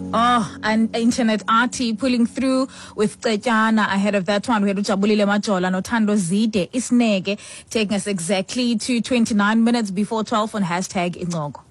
Oh, and Internet Arty pulling through with Cetjana. Ahead of that one, we had Ujabulile Majola, Nothando Zide, Isnege, taking us exactly to 29 minutes before 12 on hashtag Ingogo.